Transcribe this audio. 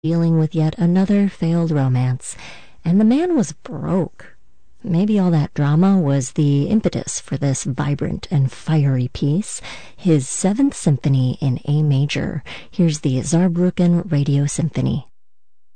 dealing with yet another failed romance, and the man was broke. Maybe all that drama was the impetus for this vibrant and fiery piece, his Seventh Symphony in A major. Here's the Saarbrücken Radio Symphony.